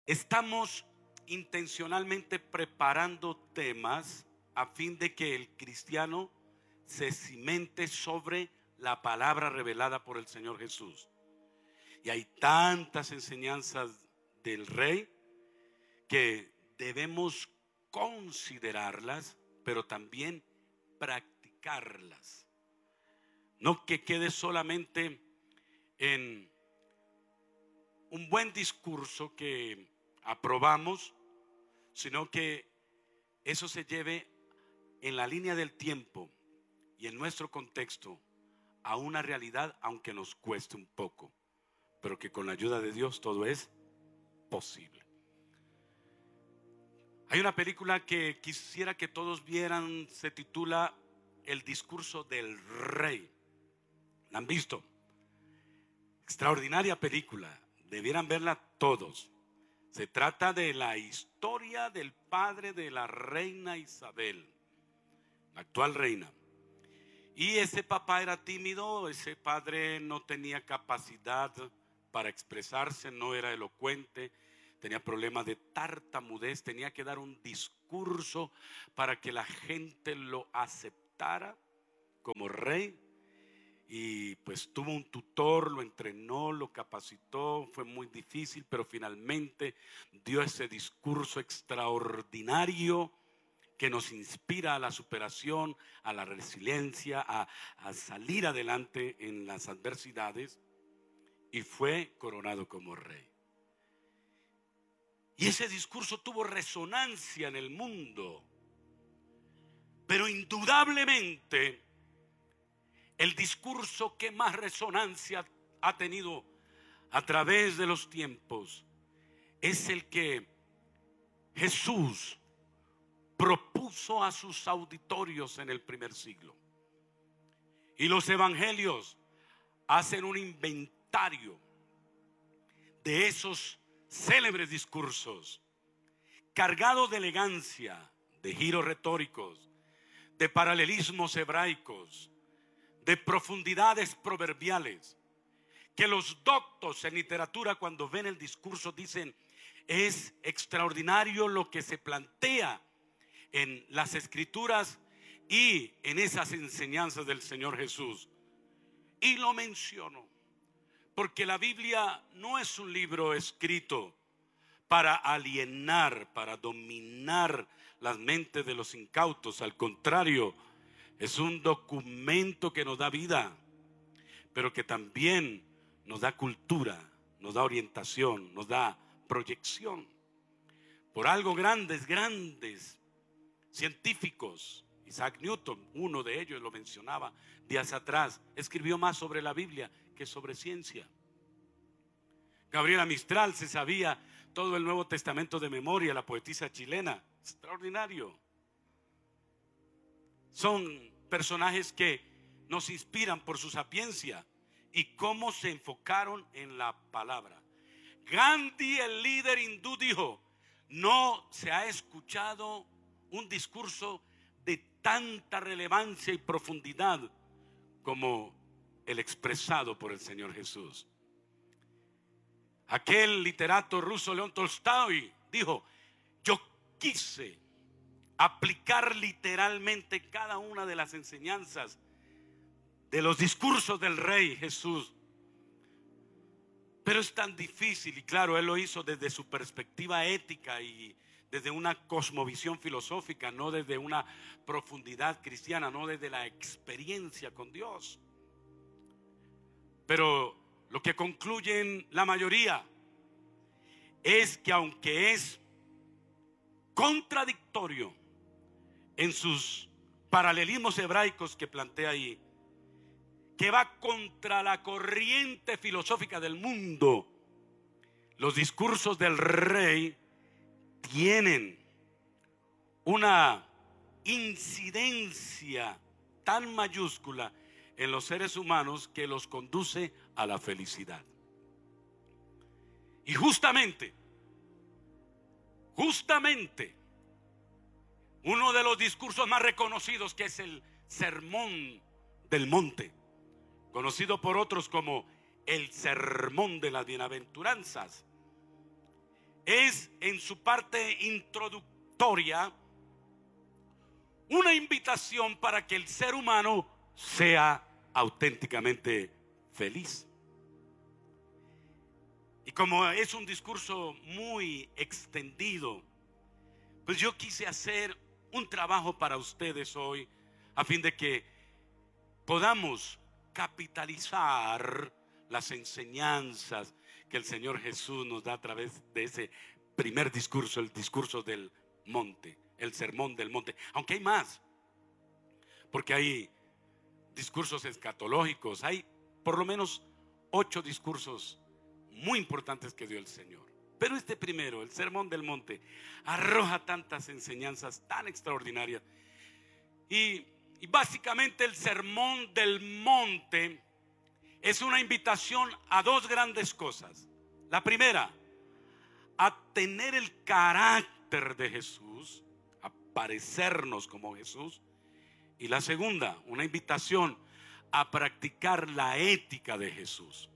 Estamos intencionalmente preparando temas a fin de que el cristiano se cimente sobre la palabra revelada por el Señor Jesús. Y hay tantas enseñanzas del Rey que debemos considerarlas, pero también practicarlas. No que quede solamente en un buen discurso que aprobamos, sino que eso se lleve en la línea del tiempo y en nuestro contexto a una realidad, aunque nos cueste un poco, pero que con la ayuda de Dios todo es posible. Hay una película que quisiera que todos vieran, se titula El discurso del rey. ¿La han visto? Extraordinaria película, debieran verla todos. Se trata de la historia del padre de la reina Isabel, la actual reina. Y ese papá era tímido, ese padre no tenía capacidad para expresarse, no era elocuente, tenía problemas de tartamudez, tenía que dar un discurso para que la gente lo aceptara como rey. Y pues tuvo un tutor, lo entrenó, lo capacitó, fue muy difícil, pero finalmente dio ese discurso extraordinario que nos inspira a la superación, a la resiliencia, a salir adelante en las adversidades, y fue coronado como rey. Y ese discurso tuvo resonancia en el mundo, pero indudablemente el discurso que más resonancia ha tenido a través de los tiempos es el que Jesús propuso a sus auditorios en el primer siglo. Y los evangelios hacen un inventario de esos célebres discursos, cargados de elegancia, de giros retóricos, de paralelismos hebraicos, de profundidades proverbiales, que los doctos en literatura, cuando ven el discurso, dicen: es extraordinario lo que se plantea en las escrituras y en esas enseñanzas del Señor Jesús. Y lo menciono porque la Biblia no es un libro escrito para alienar, para dominar las mentes de los incautos. Al contrario, es un documento que nos da vida, pero que también nos da cultura, nos da orientación, nos da proyección. Por algo grandes científicos, Isaac Newton, uno de ellos, lo mencionaba días atrás, escribió más sobre la Biblia que sobre ciencia. Gabriela Mistral se sabía todo el Nuevo Testamento de memoria, la poetisa chilena. Extraordinario. Son personajes que nos inspiran por su sapiencia y cómo se enfocaron en la palabra. Gandhi, el líder hindú, dijo: no se ha escuchado un discurso de tanta relevancia y profundidad como el expresado por el Señor Jesús. Aquel literato ruso, León Tolstoy, dijo: yo quise aplicar literalmente cada una de las enseñanzas de los discursos del Rey Jesús, pero es tan difícil. Y claro, él lo hizo desde su perspectiva ética y desde una cosmovisión filosófica, no desde una profundidad cristiana, no desde la experiencia con Dios. Pero lo que concluyen la mayoría es que, aunque es contradictorio en sus paralelismos hebraicos que plantea ahí, que va contra la corriente filosófica del mundo, los discursos del Rey tienen una incidencia tan mayúscula en los seres humanos que los conduce a la felicidad. Y justamente uno de los discursos más reconocidos, que es el Sermón del Monte, conocido por otros como el Sermón de las Bienaventuranzas, es en su parte introductoria una invitación para que el ser humano sea auténticamente feliz. Y como es un discurso muy extendido, pues yo quise hacer un trabajo para ustedes hoy a fin de que podamos capitalizar las enseñanzas que el Señor Jesús nos da a través de ese primer discurso, el discurso del monte, el sermón del monte. Aunque hay más, porque hay discursos escatológicos, hay por lo menos 8 discursos muy importantes que dio el Señor. Pero este primero, el sermón del monte, arroja tantas enseñanzas tan extraordinarias. Y básicamente el sermón del monte es una invitación a 2 grandes cosas. La primera, a tener el carácter de Jesús, a parecernos como Jesús. Y la segunda, una invitación a practicar la ética de Jesús.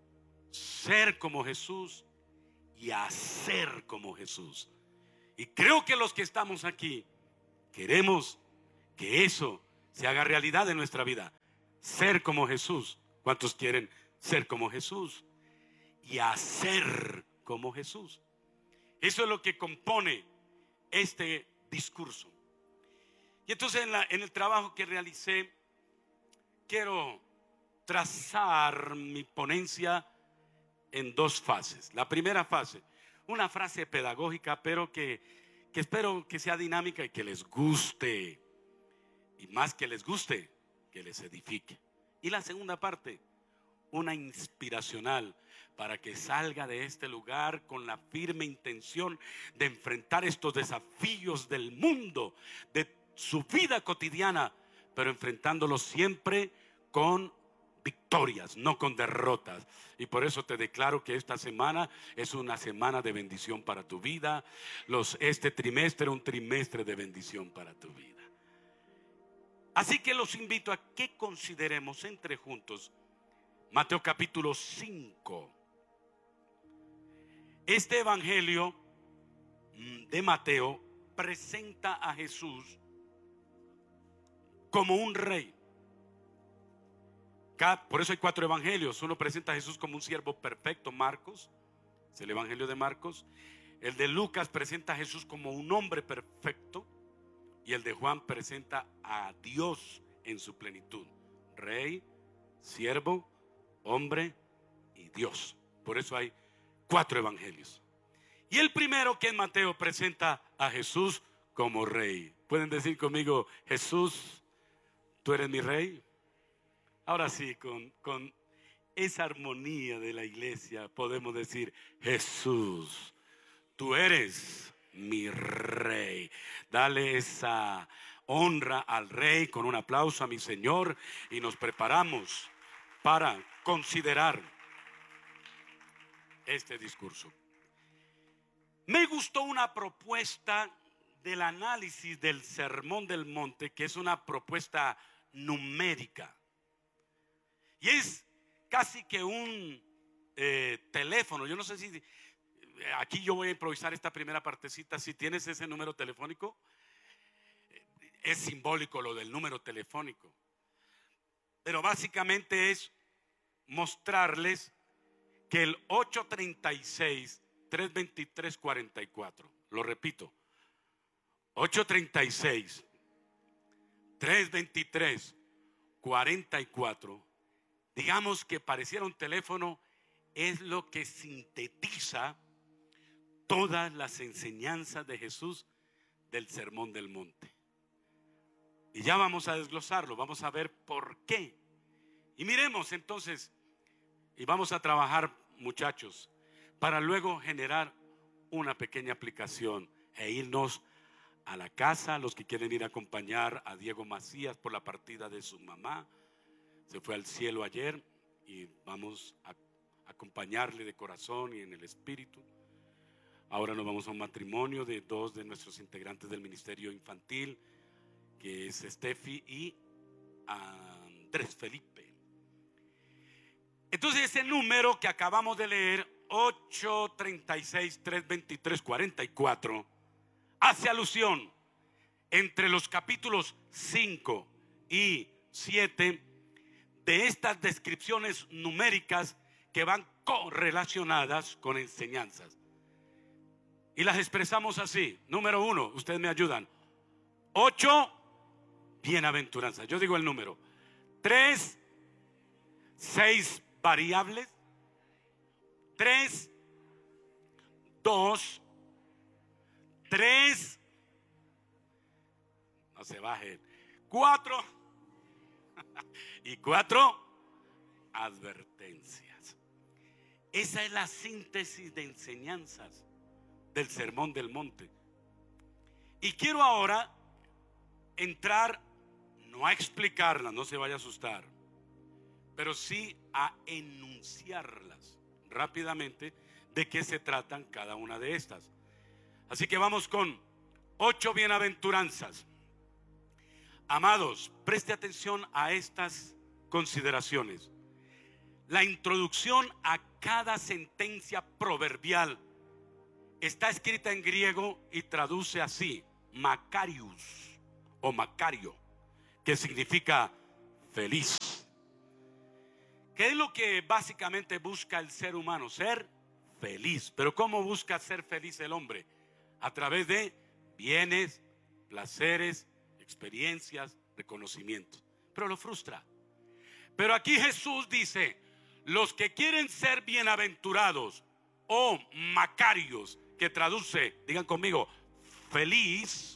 Ser como Jesús y hacer como Jesús. Y creo que los que estamos aquí queremos que eso se haga realidad en nuestra vida. Ser como Jesús. ¿Cuántos quieren ser como Jesús? Y hacer como Jesús. Eso es lo que compone este discurso. Y entonces en el trabajo que realicé, quiero trazar mi ponencia en 2 fases. La primera fase, una frase pedagógica, pero que espero que sea dinámica y que les guste. Y más que les guste, que les edifique. Y la segunda parte, una inspiracional, para que salga de este lugar con la firme intención de enfrentar estos desafíos del mundo, de su vida cotidiana, pero enfrentándolos siempre con victorias, no con derrotas. Y por eso te declaro que esta semana es una semana de bendición para tu vida. Este trimestre, un trimestre de bendición para tu vida. Así que los invito a que consideremos entre juntos Mateo capítulo 5. Este evangelio de Mateo presenta a Jesús como un rey. Por eso hay 4 evangelios. Uno presenta a Jesús como un siervo perfecto, Marcos, es el evangelio de Marcos. El de Lucas presenta a Jesús como un hombre perfecto. Y el de Juan presenta a Dios en su plenitud: rey, siervo, hombre y Dios. Por eso hay 4 evangelios. Y el primero, que es Mateo, presenta a Jesús como rey. ¿Pueden decir conmigo: Jesús, tú eres mi rey? Ahora sí, con esa armonía de la iglesia podemos decir: Jesús, tú eres mi rey. Dale esa honra al rey con un aplauso a mi Señor, y nos preparamos para considerar este discurso. Me gustó una propuesta del análisis del sermón del monte, que es una propuesta numérica, y es casi que un teléfono. Yo no sé si aquí yo voy a improvisar esta primera partecita. Si tienes ese número telefónico, es simbólico lo del número telefónico, pero básicamente es mostrarles que el 836-323-44, lo repito, 836-323-44, digamos que pareciera un teléfono, es lo que sintetiza todas las enseñanzas de Jesús del Sermón del Monte. Y ya vamos a desglosarlo, vamos a ver por qué. Y miremos entonces, y vamos a trabajar, muchachos, para luego generar una pequeña aplicación e irnos a la casa. Los que quieren ir a acompañar a Diego Macías por la partida de su mamá, se fue al cielo ayer, y vamos a acompañarle de corazón y en el espíritu. Ahora nos vamos a un matrimonio de 2 de nuestros integrantes del ministerio infantil, que es Steffi y Andrés Felipe. Entonces ese número que acabamos de leer, 8:36, 3:23, 44 hace alusión entre los capítulos 5 y 7 de estas descripciones numéricas que van correlacionadas con enseñanzas. Y las expresamos así. Número 1, ustedes me ayudan. 8 bienaventuranzas. Yo digo el número. 3, 6 variables. 3, 2, 3, no se baje, 4 y 4 advertencias. Esa es la síntesis de enseñanzas del Sermón del Monte. Y quiero ahora entrar, no a explicarlas, no se vaya a asustar, pero sí a enunciarlas rápidamente de qué se tratan cada una de estas. Así que vamos con 8 bienaventuranzas. Amados, preste atención a estas consideraciones. La introducción a cada sentencia proverbial está escrita en griego y traduce así: Macarius o Macario, que significa feliz. ¿Qué es lo que básicamente busca el ser humano? Ser feliz. Pero ¿cómo busca ser feliz el hombre? A través de bienes, placeres, experiencias, reconocimientos. Pero lo frustra. Pero aquí Jesús dice: los que quieren ser bienaventurados o macarios, que traduce, digan conmigo, feliz,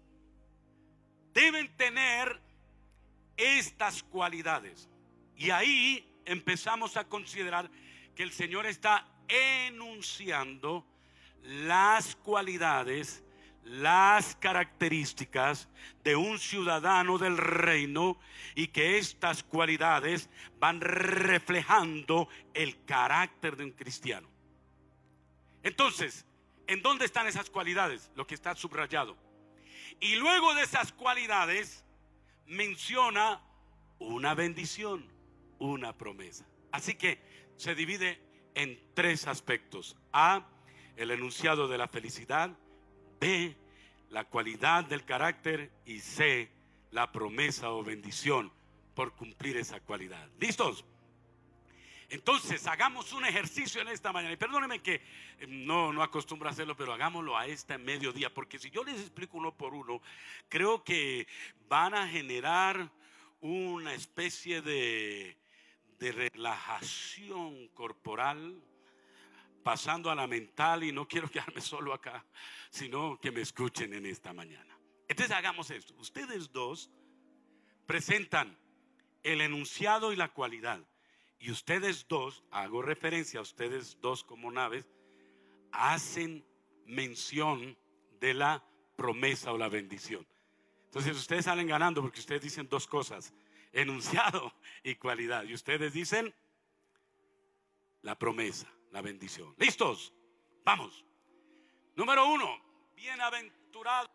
deben tener estas cualidades. Y ahí empezamos a considerar que el Señor está enunciando las cualidades, las características de un ciudadano del reino, y que estas cualidades van reflejando el carácter de un cristiano. Entonces, ¿en dónde están esas cualidades? Lo que está subrayado. Y luego de esas cualidades menciona una bendición, una promesa. Así que se divide en 3 aspectos: A, el enunciado de la felicidad; B, la cualidad del carácter; y C, la promesa o bendición por cumplir esa cualidad. ¿Listos? Entonces hagamos un ejercicio en esta mañana. Y perdónenme que no acostumbro a hacerlo, pero hagámoslo a este mediodía, porque si yo les explico uno por uno, creo que van a generar una especie de relajación corporal, pasando a la mental. Y no quiero quedarme solo acá, sino que me escuchen en esta mañana. Entonces hagamos esto. Ustedes dos presentan el enunciado y la cualidad, y ustedes dos, hago referencia a ustedes dos como naves, hacen mención de la promesa o la bendición. Entonces ustedes salen ganando, porque ustedes dicen 2 cosas: enunciado y cualidad. Y ustedes dicen la promesa, la bendición. ¿Listos? Vamos. Número 1, bienaventurado.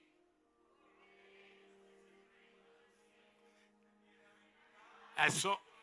Eso,